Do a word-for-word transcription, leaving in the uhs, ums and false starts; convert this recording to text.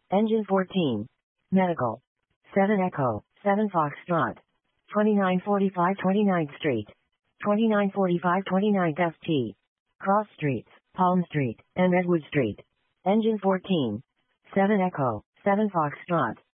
Engine fourteen. Medical. seven Echo, seven Foxtrot. twenty-nine forty-five twenty-ninth Street. twenty-nine forty-five twenty-ninth F T. Cross Streets, Palm Street, and Redwood Street. Engine fourteen. seven Echo, seven Foxtrot.